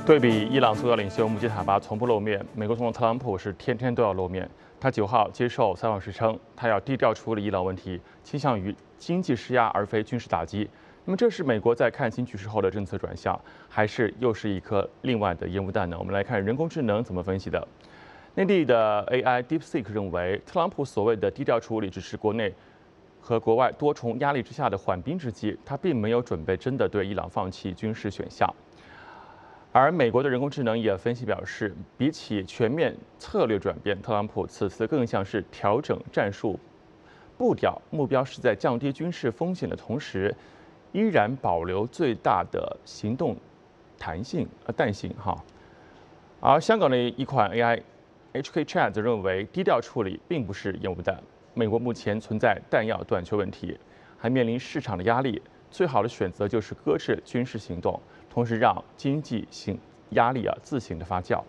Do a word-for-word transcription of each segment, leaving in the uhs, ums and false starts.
对比伊朗宗教领袖穆吉塔巴从不露面，美国总统特朗普是天天都要露面。他九号接受采访时称，他要低调处理伊朗问题，倾向于经济施压而非军事打击。那么，这是美国在看清局势后的政策转向，还是又是一颗另外的烟雾弹呢？我们来看人工智能怎么分析的。内地的 A I DeepSeek 认为，特朗普所谓的低调处理只是国内和国外多重压力之下的缓兵之计，他并没有准备真的对伊朗放弃军事选项。而美国的人工智能也分析表示，比起全面策略转变，特朗普此次更像是调整战术步调，目标是在降低军事风险的同时，依然保留最大的行动弹性呃弹性哈。而香港的一款 A I H K Chat 则认为，低调处理并不是烟雾弹。美国目前存在弹药短缺问题，还面临市场的压力，最好的选择就是搁置军事行动。同时让经济性压力啊自行的发酵。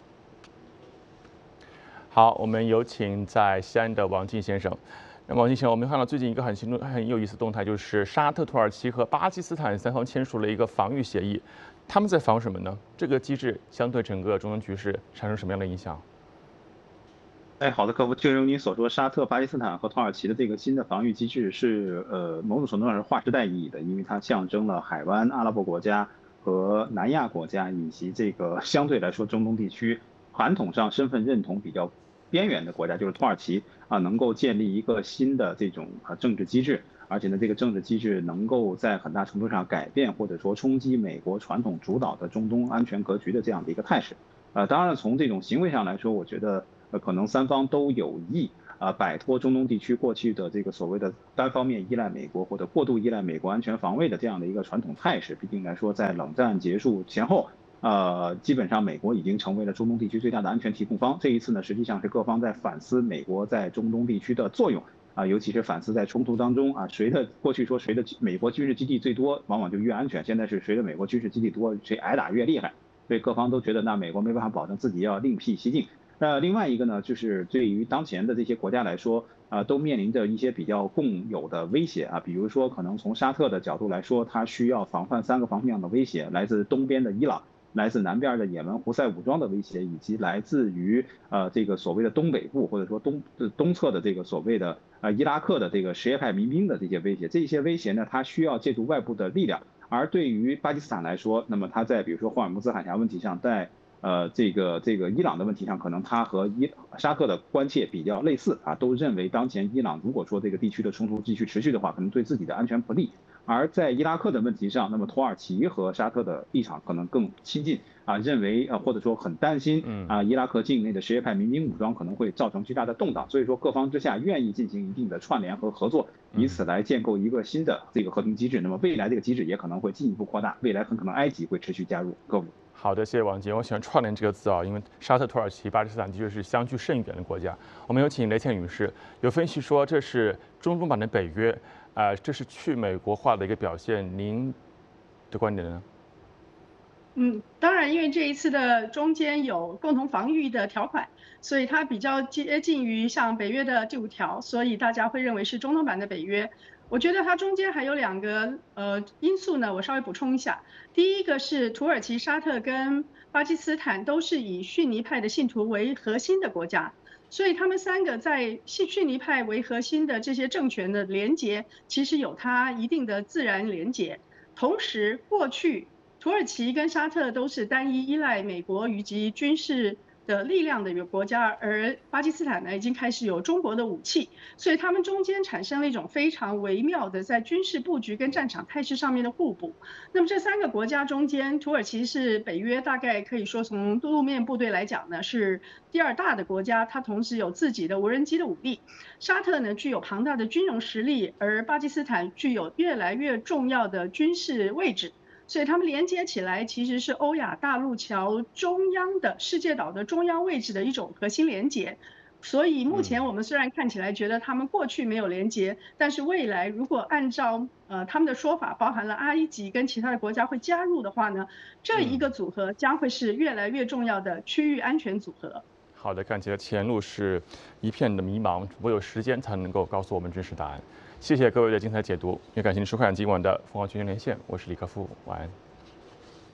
好，我们有请在西安的王进先生。那王进先生，我们看到最近一个很行动很有意思的动态，就是沙特、土耳其和巴基斯坦三方签署了一个防御协议。他们在防什么呢？这个机制相对整个中东局势产生什么样的影响？ 哎，好的，客户，就如您所说，沙特、巴基斯坦和土耳其的这个新的防御机制是，呃，某种程度上是划时代意义的，因为它象征了海湾阿拉伯国家和南亚国家以及这个相对来说中东地区传统上身份认同比较边缘的国家，就是土耳其啊，能够建立一个新的这种啊政治机制，而且呢，这个政治机制能够在很大程度上改变或者说冲击美国传统主导的中东安全格局的这样的一个态势。呃，当然从这种行为上来说，我觉得。呃，可能三方都有意啊、呃、摆脱中东地区过去的这个所谓的单方面依赖美国或者过度依赖美国安全防卫的这样的一个传统态势。毕竟来说，在冷战结束前后，呃，基本上美国已经成为了中东地区最大的安全提供方。这一次呢，实际上是各方在反思美国在中东地区的作用啊、尤其是反思在冲突当中啊，谁的过去说谁的美国军事基地最多，往往就越安全。现在是谁的美国军事基地多，谁挨打越厉害。所以各方都觉得，那美国没办法保证自己要另辟蹊径。那另外一个呢，就是对于当前的这些国家来说，啊、呃，都面临着一些比较共有的威胁啊，比如说可能从沙特的角度来说，它需要防范三个方面的威胁，来自东边的伊朗，来自南边的也门胡塞武装的威胁，以及来自于呃这个所谓的东北部或者说东呃东侧的这个所谓的呃伊拉克的这个什叶派民兵的这些威胁，这些威胁呢，它需要借助外部的力量。而对于巴基斯坦来说，那么它在比如说霍尔木兹海峡问题上，在呃，这个这个伊朗的问题上，可能他和伊沙特的关切比较类似啊，都认为当前伊朗如果说这个地区的冲突继续持续的话，可能对自己的安全不利。而在伊拉克的问题上，那么土耳其和沙特的立场可能更亲近啊，认为啊或者说很担心啊伊拉克境内的什叶派民兵武装可能会造成巨大的动荡，所以说各方之下愿意进行一定的串联和合作，以此来建构一个新的这个和平机制。那么未来这个机制也可能会进一步扩大，未来很可能埃及会持续加入。各位。 好的，谢谢王杰。我喜欢“串联”这个字啊，因为沙特、土耳其、巴基斯坦的确是相距甚远的国家。我们有请雷倩女士，有分析说这是中东版的北约，啊、呃，这是去美国化的一个表现。您的观点呢？ 嗯，当然，因为这一次的中间有共同防御的条款，所以它比较接近于像北约的第五条，所以大家会认为是中东版的北约。我觉得它中间还有两个呃因素呢，我稍微补充一下。第一个是土耳其、沙特跟巴基斯坦都是以逊尼派的信徒为核心的国家，所以他们三个在逊逊尼派为核心的这些政权的连结，其实有它一定的自然连结。同时，过去土耳其跟沙特都是单一依赖美国以及军事的力量的一个国家，而巴基斯坦呢已经开始有中国的武器，所以他们中间产生了一种非常微妙的在军事布局跟战场态势上面的互补。那么这三个国家中间，土耳其是北约大概可以说从路面部队来讲呢是第二大的国家，它同时有自己的无人机的武力。沙特呢具有庞大的军容实力，而巴基斯坦具有越来越重要的军事位置。所以它们连接起来，其实是欧亚大陆桥中央的世界岛的中央位置的一种核心连接。所以目前我们虽然看起来觉得他们过去没有连接，但是未来如果按照呃他们的说法，包含了埃及跟其他的国家会加入的话呢，这一个组合将会是越来越重要的区域安全组合。 好的，看起来前路是一片的迷茫，唯有时间才能够告诉我们真实答案。谢谢各位的精彩解读，也感谢您收看今晚的凤凰全球连线，我是李克夫，晚安。